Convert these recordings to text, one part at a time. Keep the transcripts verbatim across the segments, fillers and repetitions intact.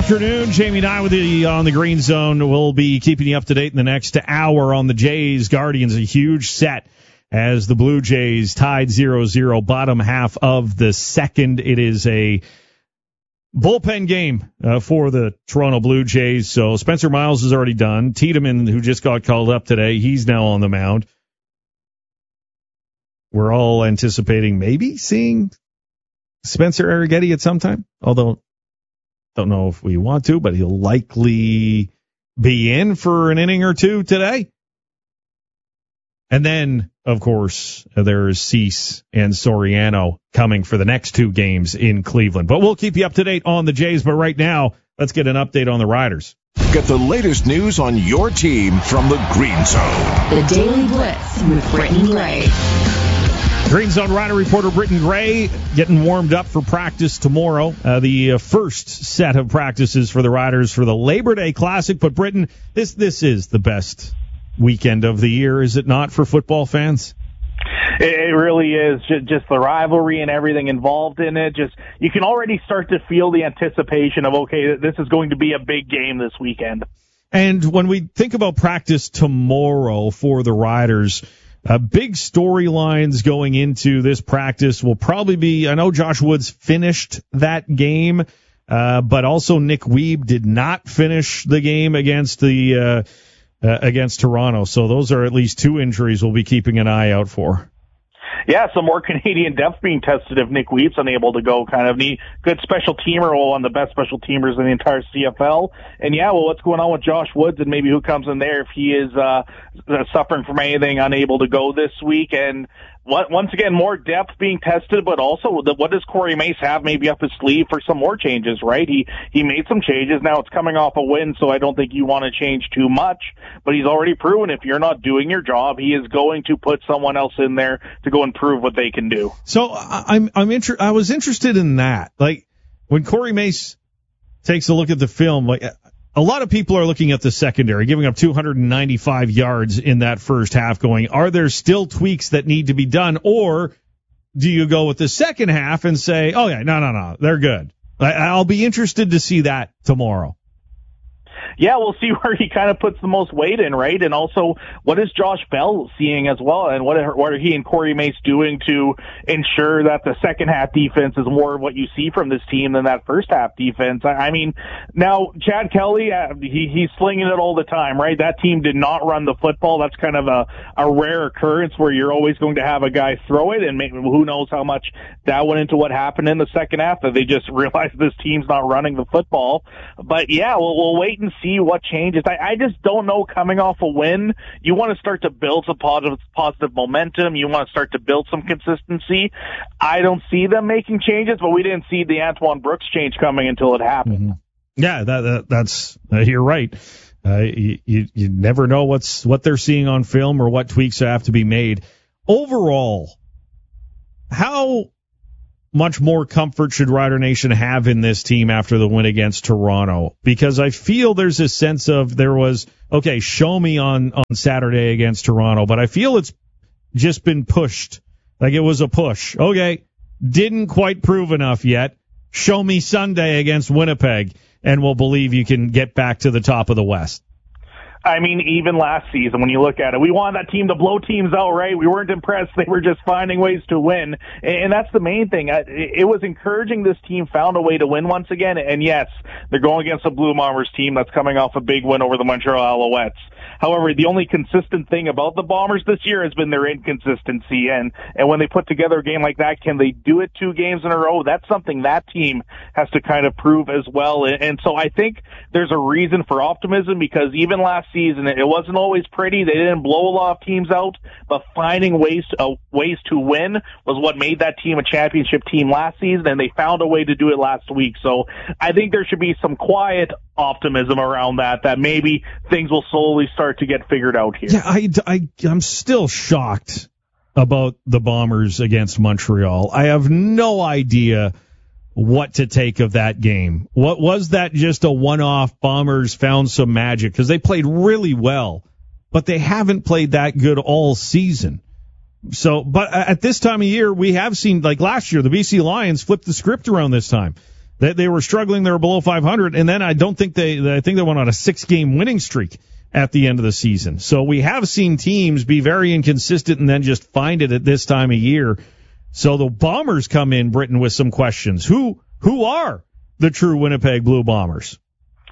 afternoon. Jamie and I with you on the Green Zone. We'll be keeping you up to date in the next hour on the Jays. Guardians, a huge set as the Blue Jays tied zero zero, bottom half of the second. It is a bullpen game uh, for the Toronto Blue Jays. So Spencer Miles is already done. Tiedemann, who just got called up today, he's now on the mound. We're all anticipating maybe seeing Spencer Arrighetti at some time, although don't know if we want to, but he'll likely be in for an inning or two today. And then, of course, there's Cease and Soriano coming for the next two games in Cleveland. But we'll keep you up to date on the Jays. But right now, let's get an update on the Riders. Get the latest news on your team from the Green Zone. The Daily Blitz with Britton Gray. Green Zone Rider reporter Britton Gray getting warmed up for practice tomorrow. Uh, the uh, first set of practices for the Riders for the Labor Day Classic. But Britton, this this is the best weekend of the year, is it not, for football fans? It really is. Just the rivalry and everything involved in it. Just you can already start to feel the anticipation of, okay, this is going to be a big game this weekend. And when we think about practice tomorrow for the Riders, Uh, big storylines going into this practice will probably be, I know Josh Woods finished that game, uh, but also Nick Weeb did not finish the game against the uh, uh, against Toronto. So those are at least two injuries we'll be keeping an eye out for. Yeah, some more Canadian depth being tested if Nick Weeb's unable to go. Kind of neat, good special teamer, one of the best special teamers in the entire C F L. And yeah, well, what's going on with Josh Woods and maybe who comes in there if he is uh, suffering from anything, unable to go this week? And what, once again, more depth being tested, but also the, what does Corey Mace have maybe up his sleeve for some more changes, right? He he made some changes. Now it's coming off a win, so I don't think you want to change too much. But he's already proven if you're not doing your job, he is going to put someone else in there to go and prove what they can do. So I'm I'm inter- I was interested in that. Like when Corey Mace takes a look at the film, like a lot of people are looking at the secondary, giving up two hundred ninety-five yards in that first half, going, are there still tweaks that need to be done? Or do you go with the second half and say, oh, yeah, no, no, no, they're good. I, I'll be interested to see that tomorrow. Yeah, we'll see where he kind of puts the most weight in, right? And also, what is Josh Bell seeing as well? And what are, what are he and Corey Mace doing to ensure that the second half defense is more of what you see from this team than that first half defense? I, I mean, now, Chad Kelly, uh, he, he's slinging it all the time, right? That team did not run the football. That's kind of a, a rare occurrence where you're always going to have a guy throw it, and maybe, who knows how much that went into what happened in the second half, that they just realized this team's not running the football. But yeah, we'll, we'll wait and see what changes. I, I just don't know, coming off a win, you want to start to build some positive, positive momentum. You want to start to build some consistency. I don't see them making changes, but we didn't see the Antoine Brooks change coming until it happened. Mm-hmm. Yeah, that, that, that's, uh, you're right. Uh, you, you, you never know what's, what they're seeing on film or what tweaks have to be made. Overall, how much more comfort should Rider Nation have in this team after the win against Toronto? Because I feel there's a sense of there was, okay, show me on, on Saturday against Toronto, but I feel it's just been pushed. Like it was a push. Okay, didn't quite prove enough yet. Show me Sunday against Winnipeg, and we'll believe you can get back to the top of the West. I mean, even last season, when you look at it, we wanted that team to blow teams out, right? We weren't impressed. They were just finding ways to win. And that's the main thing. It was encouraging this team found a way to win once again. And yes, they're going against a Blue Bombers team that's coming off a big win over the Montreal Alouettes. However, the only consistent thing about the Bombers this year has been their inconsistency. And, and when they put together a game like that, can they do it two games in a row? That's something that team has to kind of prove as well. And so I think there's a reason for optimism, because even last season, it wasn't always pretty. They didn't blow a lot of teams out, but finding ways to, uh, ways to win was what made that team a championship team last season, and they found a way to do it last week. So I think there should be some quiet optimism around that, that maybe things will slowly start to get figured out here. Yeah, I, I, I'm still shocked about the Bombers against Montreal. I have no idea what to take of that game. What was that, just a one-off? Bombers found some magic, because they played really well, but they haven't played that good all season. So, but at this time of year, we have seen, like last year, the B C Lions flipped the script around this time. They, they were struggling. They were below five hundred, and then I don't think they. I think they went on a six-game winning streak at the end of the season. So we have seen teams be very inconsistent and then just find it at this time of year. So the Bombers come in, Britain, with some questions. Who who are the true Winnipeg Blue Bombers?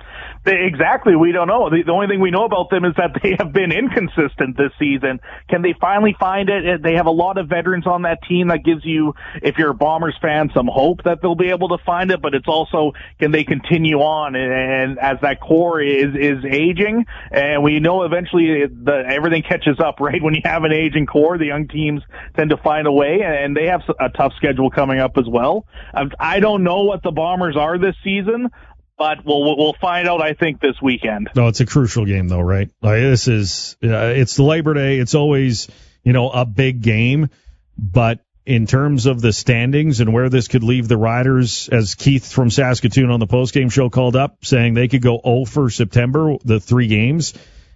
Exactly. We don't know. The, the only thing we know about them is that they have been inconsistent this season. Can they finally find it? They have a lot of veterans on that team that gives you, if you're a Bombers fan, some hope that they'll be able to find it, but it's also, can they continue on? And, and as that core is, is aging, and we know eventually the, everything catches up, right? When you have an aging core, the young teams tend to find a way, and they have a tough schedule coming up as well. I don't know what the Bombers are this season, but we'll we'll find out, I think, this weekend. No, it's a crucial game, though, right? Like, this is uh, it's Labor Day. It's always, you know, a big game. But in terms of the standings and where this could leave the Riders, as Keith from Saskatoon on the postgame show called up, saying they could go oh for September, the three games,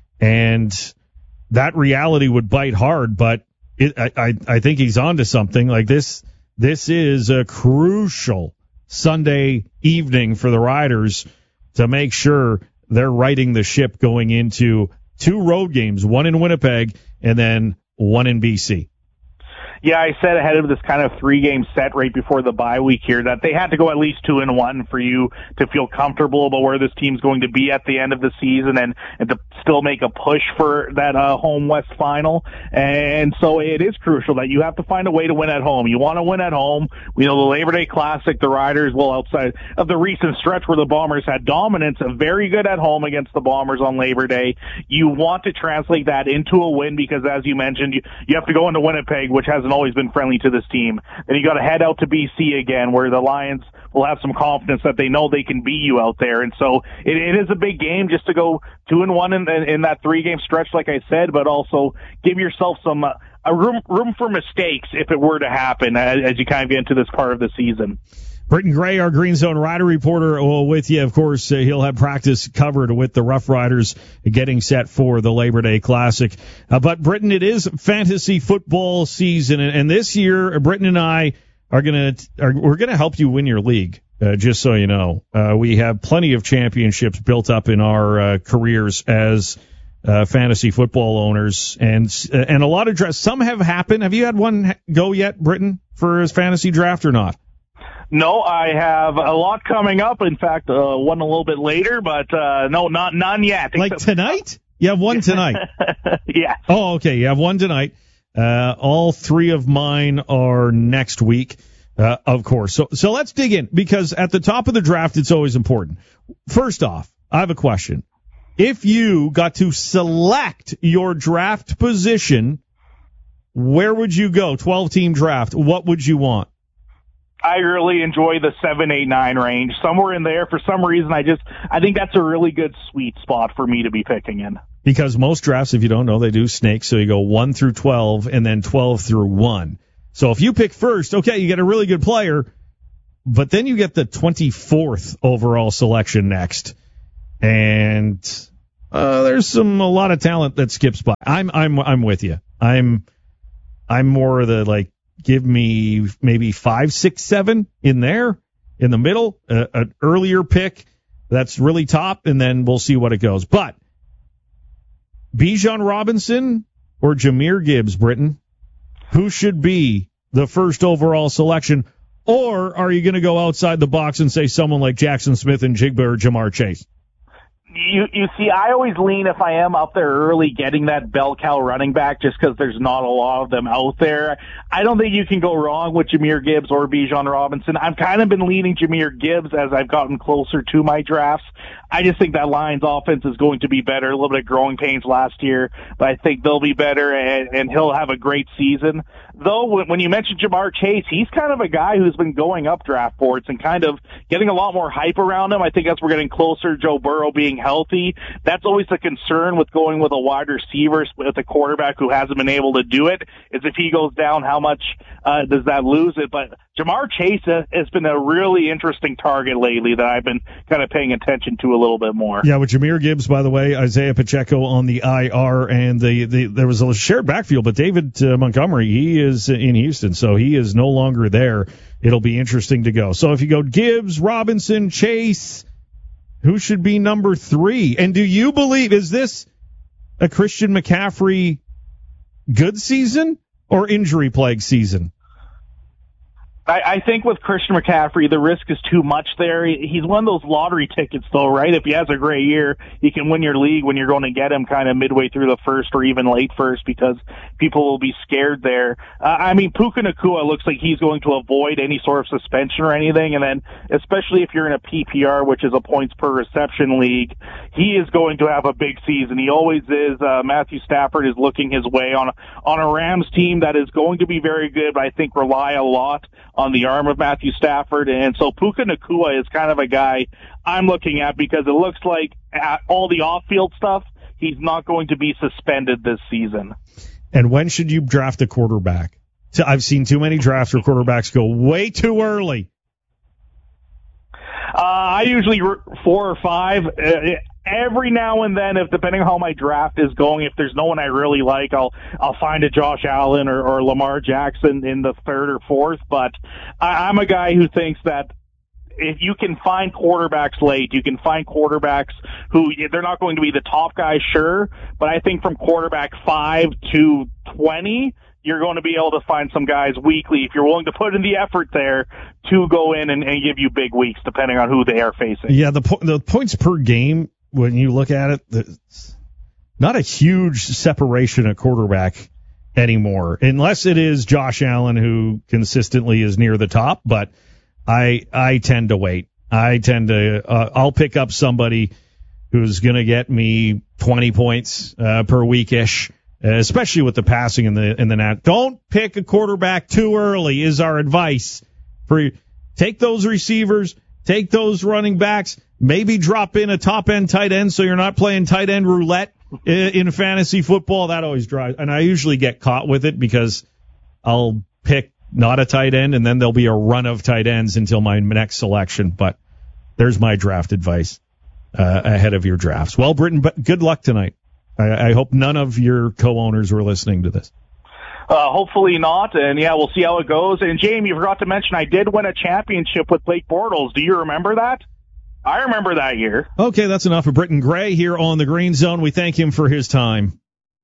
and that reality would bite hard. But it, I, I I think he's onto something. Like this, this is a crucial Sunday evening for the Riders to make sure they're righting the ship going into two road games, one in Winnipeg and then one in B C. Yeah, I said ahead of this kind of three-game set right before the bye week here that they had to go at least two and one for you to feel comfortable about where this team's going to be at the end of the season and, and to still make a push for that uh, home West final. And so it is crucial that you have to find a way to win at home. You want to win at home. We know the Labor Day Classic, the Riders, well, outside of the recent stretch where the Bombers had dominance, very good at home against the Bombers on Labor Day. You want to translate that into a win because, as you mentioned, you, you have to go into Winnipeg, which has an always been friendly to this team. Then you got to head out to B C again, where the Lions will have some confidence that they know they can beat you out there. And so it, it is a big game just to go two and one in, in, in that three game stretch, like I said, but also give yourself some uh, a room room for mistakes if it were to happen as, as you kind of get into this part of the season. Britton Gray, our Green Zone Rider reporter, well, with you. Of course, uh, he'll have practice covered with the Rough Riders getting set for the Labor Day Classic. Uh, but, Britton, it is fantasy football season, and, and this year, Britton and I are going to are we're going to help you win your league. Uh, just so you know, uh, we have plenty of championships built up in our uh, careers as uh, fantasy football owners, and and a lot of drafts. Some have happened. Have you had one go yet, Britton, for his fantasy draft or not? No, I have a lot coming up. In fact, uh, one a little bit later, but uh, no, not none yet. Like tonight? You have one tonight. Yes. Oh, okay. You have one tonight. Uh, all three of mine are next week, uh, of course. So, so let's dig in, because at the top of the draft, it's always important. First off, I have a question. If you got to select your draft position, where would you go? twelve-team draft. What would you want? I really enjoy the seven, eight, nine range. Somewhere in there, for some reason, I just, I think that's a really good sweet spot for me to be picking in. Because most drafts, if you don't know, they do snakes, so you go one through twelve and then twelve through one. So if you pick first, okay, you get a really good player, but then you get the twenty-fourth overall selection next. And uh, there's some a lot of talent that skips by. I'm I'm I'm with you. I'm I'm more of the like, give me maybe five, six, seven in there, in the middle, uh, an earlier pick that's really top, and then we'll see what it goes. But Bijan Robinson or Jahmyr Gibbs, Britton, who should be the first overall selection? Or are you going to go outside the box and say someone like Jackson Smith and Jigba or Jamar Chase? You you see, I always lean, if I am up there early, getting that bell cow running back just because there's not a lot of them out there. I don't think you can go wrong with Jahmyr Gibbs or Bijan Robinson. I've kind of been leaning Jahmyr Gibbs as I've gotten closer to my drafts. I just think that Lions offense is going to be better. A little bit of growing pains last year, but I think they'll be better, and, and he'll have a great season. Though, when, when you mentioned Jamar Chase, he's kind of a guy who's been going up draft boards and kind of getting a lot more hype around him. I think as we're getting closer, Joe Burrow being healthy. That's always the concern with going with a wide receiver, with a quarterback who hasn't been able to do it, is if he goes down, how much uh, does that lose it? But Jamar Chase has been a really interesting target lately that I've been kind of paying attention to a little bit more. Yeah, with Jahmyr Gibbs, by the way, Isaiah Pacheco on the I R, and the, the there was a shared backfield, but David uh, Montgomery, he is in Houston, so he is no longer there. It'll be interesting to go. So if you go Gibbs, Robinson, Chase, who should be number three? And do you believe, is this a Christian McCaffrey good season or injury plague season? I, I think with Christian McCaffrey, the risk is too much there. He's one of those lottery tickets, though, right? If he has a great year, he can win your league when you're going to get him kind of midway through the first or even late first, because people will be scared there. Uh, I mean, Puka Nacua looks like he's going to avoid any sort of suspension or anything, and then especially if you're in a P P R, which is a points per reception league, he is going to have a big season. He always is. Uh, Matthew Stafford is looking his way on, on a Rams team that is going to be very good, but I think rely a lot on the arm of Matthew Stafford. And so Puka Nacua is kind of a guy I'm looking at, because it looks like at all the off-field stuff, he's not going to be suspended this season. And when should you draft a quarterback? I've seen too many drafts where quarterbacks go way too early. Uh, I usually four or five. Uh, Every now and then, if depending on how my draft is going, if there's no one I really like, I'll I'll find a Josh Allen or, or Lamar Jackson in the third or fourth. But I, I'm a guy who thinks that if you can find quarterbacks late, you can find quarterbacks who they're not going to be the top guys, sure. But I think from quarterback five to twenty, you're going to be able to find some guys weekly if you're willing to put in the effort there to go in and, and give you big weeks, depending on who they are facing. Yeah, the po- the points per game, when you look at it, it's not a huge separation at quarterback anymore, unless it is Josh Allen, who consistently is near the top. But I I tend to wait. I tend to uh, I'll pick up somebody who's going to get me twenty points uh, per week-ish, especially with the passing in the in the net. Don't pick a quarterback too early is our advice. For take those receivers, take those running backs. Maybe drop in a top-end tight end so you're not playing tight end roulette in fantasy football. That always drives. And I usually get caught with it because I'll pick not a tight end, and then there'll be a run of tight ends until my next selection. But there's my draft advice uh, ahead of your drafts. Well, Britton, good luck tonight. I, I hope none of your co-owners were listening to this. Uh, hopefully not, and yeah, we'll see how it goes. And Jamie, you forgot to mention I did win a championship with Blake Bortles. Do you remember that? I remember that year. Okay, that's enough of Britton Gray here on the Green Zone. We thank him for his time.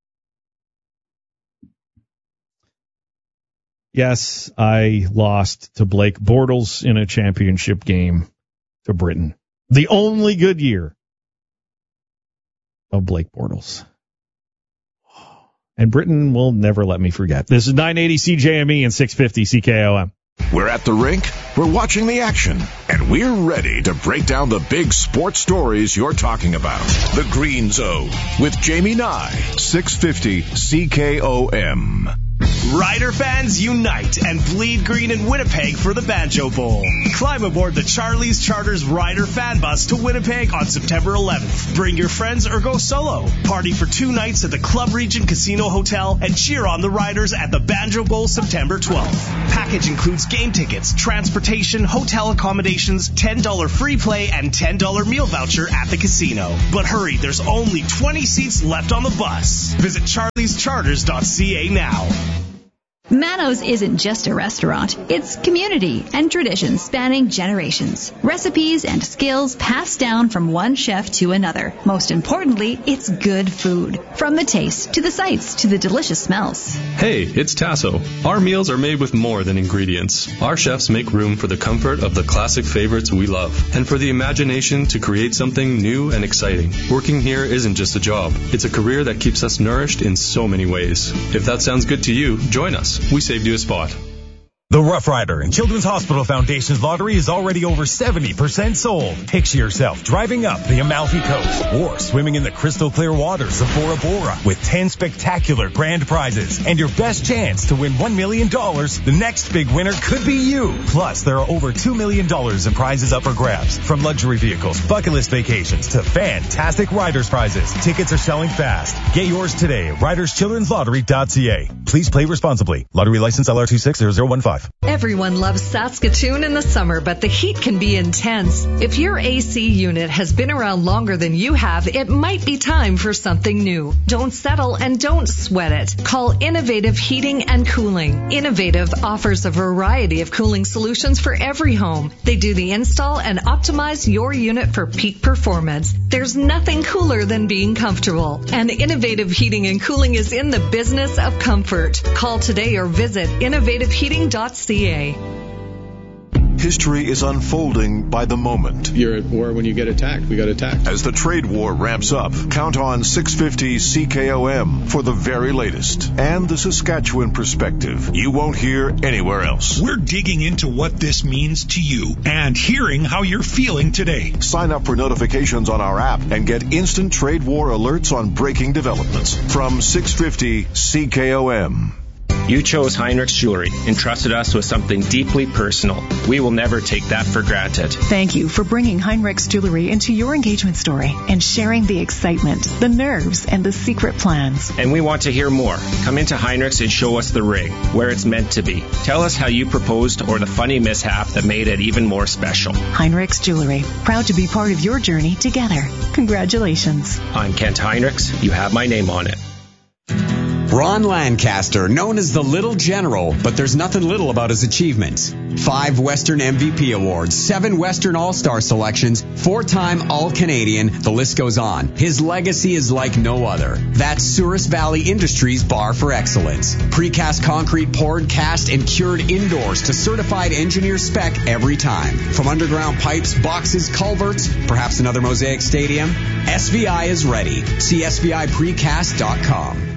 Yes, I lost to Blake Bortles in a championship game to Britton. The only good year of Blake Bortles. And Britton will never let me forget. This is nine eighty C J M E and six fifty C K O M. We're at the rink, we're watching the action, and we're ready to break down the big sports stories you're talking about. The Green Zone with Jamie Nye, six fifty C K O M. Rider fans unite and bleed green in Winnipeg for the Banjo Bowl. Climb aboard the Charlie's Charters Rider fan bus to Winnipeg on September eleventh. Bring your friends or go solo. Party for two nights at the Club Regent Casino Hotel and cheer on the Riders at the Banjo Bowl September twelfth. Package includes game tickets, transportation, hotel accommodations, ten dollars free play, and ten dollars meal voucher at the casino. But hurry, there's only twenty seats left on the bus. Visit charlies charters dot c a now. Manos isn't just a restaurant. It's community and tradition spanning generations. Recipes and skills passed down from one chef to another. Most importantly, it's good food. From the taste, to the sights, to the delicious smells. Hey, it's Tasso. Our meals are made with more than ingredients. Our chefs make room for the comfort of the classic favorites we love, and for the imagination to create something new and exciting. Working here isn't just a job. It's a career that keeps us nourished in so many ways. If that sounds good to you, join us. We saved you a spot. The The Rough Rider and Children's Hospital Foundation's lottery is already over seventy percent sold. Picture yourself driving up the Amalfi Coast or swimming in the crystal clear waters of Bora Bora with ten spectacular grand prizes. And your best chance to win one million dollars, the next big winner could be you. Plus, there are over two million dollars in prizes up for grabs. From luxury vehicles, bucket list vacations, to fantastic Riders prizes. Tickets are selling fast. Get yours today at riders children's lottery dot c a. Please play responsibly. Lottery license L R two six zero zero one five. Everyone loves Saskatoon in the summer, but the heat can be intense. If your A C unit has been around longer than you have, it might be time for something new. Don't settle and don't sweat it. Call Innovative Heating and Cooling. Innovative offers a variety of cooling solutions for every home. They do the install and optimize your unit for peak performance. There's nothing cooler than being comfortable. And Innovative Heating and Cooling is in the business of comfort. Call today or visit innovative heating dot c a. History is unfolding by the moment. You're at war when you get attacked. We got attacked. As the trade war ramps up, count on six fifty C K O M for the very latest and the Saskatchewan perspective you won't hear anywhere else. We're digging into what this means to you and hearing how you're feeling today. Sign up for notifications on our app and get instant trade war alerts on breaking developments from six fifty C K O M. You chose Heinrichs Jewelry and trusted us with something deeply personal. We will never take that for granted. Thank you for bringing Heinrichs Jewelry into your engagement story and sharing the excitement, the nerves, and the secret plans. And we want to hear more. Come into Heinrichs and show us the ring, where it's meant to be. Tell us how you proposed or the funny mishap that made it even more special. Heinrichs Jewelry, proud to be part of your journey together. Congratulations. I'm Kent Heinrichs. You have my name on it. Ron Lancaster, known as the Little General, but there's nothing little about his achievements. Five Western M V P awards, seven Western All-Star selections, four-time All-Canadian, the list goes on. His legacy is like no other. That's Souris Valley Industries' bar for excellence. Precast concrete poured, cast, and cured indoors to certified engineer spec every time. From underground pipes, boxes, culverts, perhaps another Mosaic Stadium, S V I is ready. See S V I precast dot com.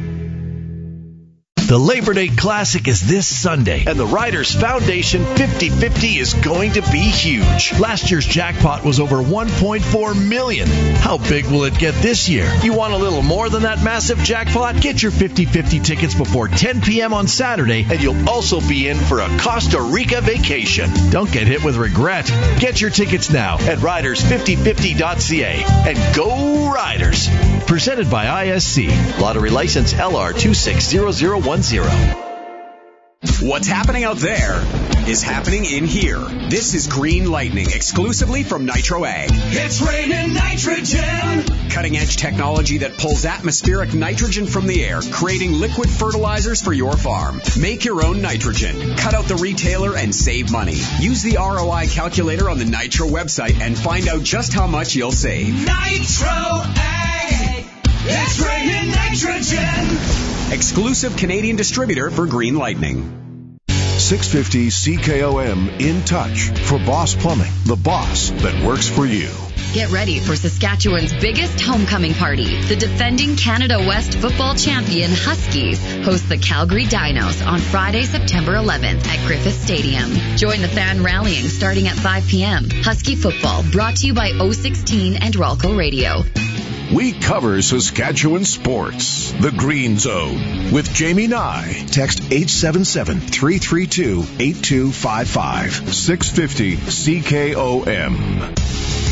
The Labor Day Classic is this Sunday, and the Riders Foundation fifty fifty is going to be huge. Last year's jackpot was over one point four million dollars. How big will it get this year? You want a little more than that massive jackpot? Get your fifty fifty tickets before ten p.m. on Saturday, and you'll also be in for a Costa Rica vacation. Don't get hit with regret. Get your tickets now at riders fifty fifty dot c a, and go Riders! Presented by I S C. Lottery license L R two six zero zero one zero. What's happening out there is happening in here. This is Green Lightning, exclusively from Nitro Ag. It's raining nitrogen! Cutting-edge technology that pulls atmospheric nitrogen from the air, creating liquid fertilizers for your farm. Make your own nitrogen. Cut out the retailer and save money. Use the R O I calculator on the Nitro website and find out just how much you'll save. Nitro Ag! It's raining nitrogen! Exclusive Canadian distributor for Green Lightning. six fifty C K O M in touch for Boss Plumbing, the boss that works for you. Get ready for Saskatchewan's biggest homecoming party. The defending Canada West football champion Huskies host the Calgary Dinos on Friday, September eleventh at Griffith Stadium. Join the fan rallying starting at five p.m. Husky football brought to you by O sixteen and Ralco Radio. We cover Saskatchewan sports. The Green Zone with Jamie Nye. Text eight seven seven, three three two, eight two five five. six fifty C K O M.